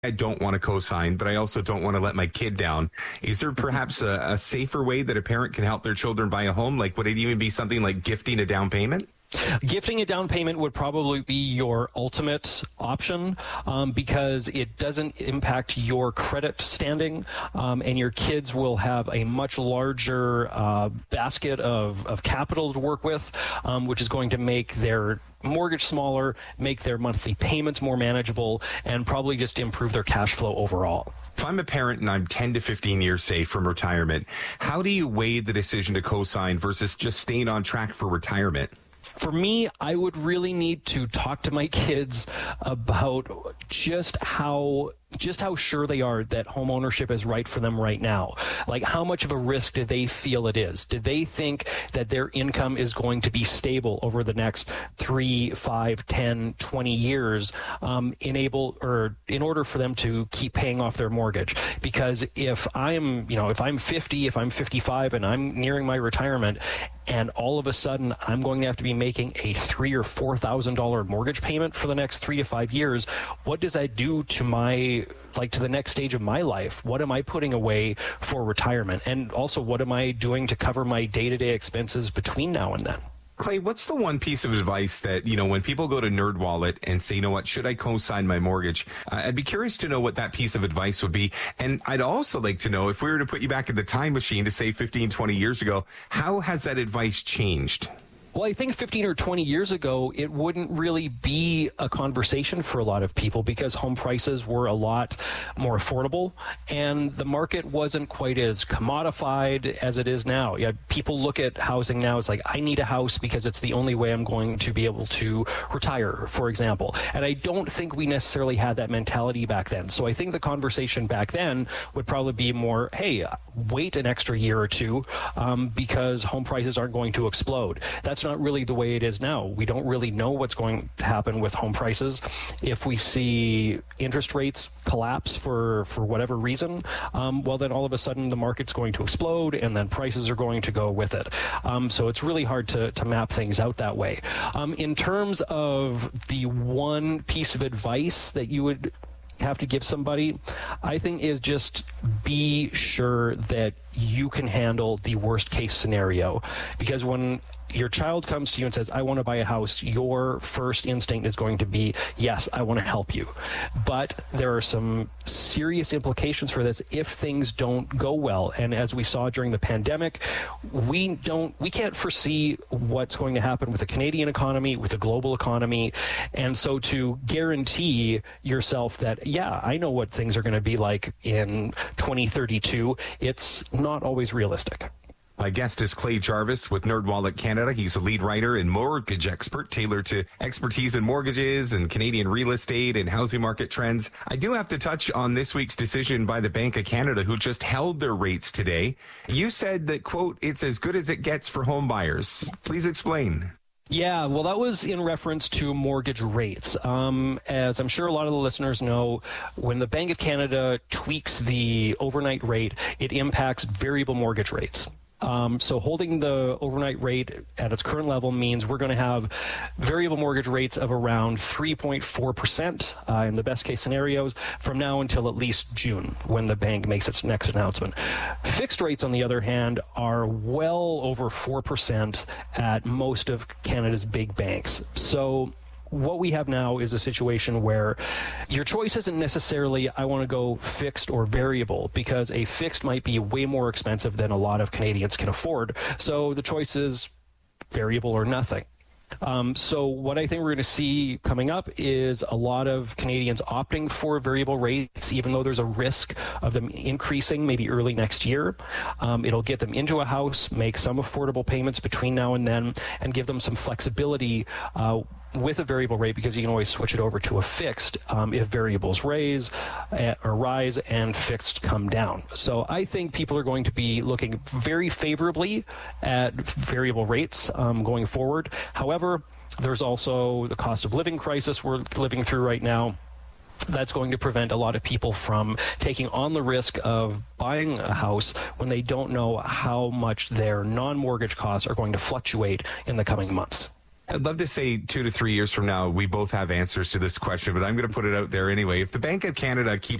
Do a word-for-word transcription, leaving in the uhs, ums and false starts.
I don't want to co-sign, but I also don't want to let my kid down. Is there perhaps a, a safer way that a parent can help their children buy a home? Like, would it even be something like gifting a down payment? Gifting a down payment would probably be your ultimate option um, because it doesn't impact your credit standing, um, and your kids will have a much larger uh, basket of, of capital to work with, um, which is going to make their mortgage smaller, make their monthly payments more manageable, and probably just improve their cash flow overall. If I'm a parent and I'm ten to fifteen years, say, from retirement, how do you weigh the decision to co-sign versus just staying on track for retirement? For me, I would really need to talk to my kids about just how just how sure they are that home ownership is right for them right now. Like, how much of a risk do they feel it is? Do they think that their income is going to be stable over the next three, five, ten, twenty years, um, enable or in order for them to keep paying off their mortgage? Because if I'm, you know, if I'm fifty, if I'm fifty-five and I'm nearing my retirement, and all of a sudden I'm going to have to be making a three or four thousand dollar mortgage payment for the next three to five years, what does that do to my like to the next stage of my life? What am I putting away for retirement? And also, what am I doing to cover my day-to-day expenses between now and then? Clay, what's the one piece of advice that, you know, when people go to NerdWallet and say, you know what, should I co-sign my mortgage? Uh, I'd be curious to know what that piece of advice would be. And I'd also like to know, if we were to put you back in the time machine to say fifteen, twenty years ago, how has that advice changed? Well, I think fifteen or twenty years ago, it wouldn't really be a conversation for a lot of people because home prices were a lot more affordable and the market wasn't quite as commodified as it is now. Yeah, people look at housing now as like, I need a house because it's the only way I'm going to be able to retire, for example. And I don't think we necessarily had that mentality back then. So I think the conversation back then would probably be more, hey, wait an extra year or two um, because home prices aren't going to explode. That's not really the way it is now. We don't really know what's going to happen with home prices. If we see interest rates collapse for, for whatever reason, um, well, then all of a sudden the market's going to explode and then prices are going to go with it. Um, so it's really hard to, to map things out that way. Um, in terms of the one piece of advice that you would have to give somebody, I think, is just be sure that you can handle the worst case scenario. Because when your child comes to you and says, I want to buy a house, your first instinct is going to be, yes, I want to help you. But there are some serious implications for this if things don't go well. And as we saw during the pandemic, we don't, we can't foresee what's going to happen with the Canadian economy, with the global economy. And so to guarantee yourself that, yeah, I know what things are going to be like in twenty thirty-two, it's not always realistic. My guest is Clay Jarvis with NerdWallet Canada. He's a lead writer and mortgage expert tailored to expertise in mortgages and Canadian real estate and housing market trends. I do have to touch on this week's decision by the Bank of Canada, who just held their rates today. You said that, quote, it's as good as it gets for home buyers. Please explain. Yeah, well, that was in reference to mortgage rates. Um, as I'm sure a lot of the listeners know, when the Bank of Canada tweaks the overnight rate, it impacts variable mortgage rates. Um, so holding the overnight rate at its current level means we're going to have variable mortgage rates of around three point four percent uh, in the best case scenarios from now until at least June, when the bank makes its next announcement. Fixed rates, on the other hand, are well over four percent at most of Canada's big banks. So what we have now is a situation where your choice isn't necessarily, I want to go fixed or variable, because a fixed might be way more expensive than a lot of Canadians can afford. So the choice is variable or nothing. Um, so what I think we're going to see coming up is a lot of Canadians opting for variable rates, even though there's a risk of them increasing maybe early next year. Um, it'll get them into a house, make some affordable payments between now and then, and give them some flexibility uh, with a variable rate, because you can always switch it over to a fixed um, if variables raise uh, or rise and fixed come down. So I think people are going to be looking very favorably at variable rates um, going forward. However, there's also the cost of living crisis we're living through right now. That's going to prevent a lot of people from taking on the risk of buying a house when they don't know how much their non-mortgage costs are going to fluctuate in the coming months. I'd love to say two to three years from now, we both have answers to this question, but I'm going to put it out there anyway. If the Bank of Canada keeps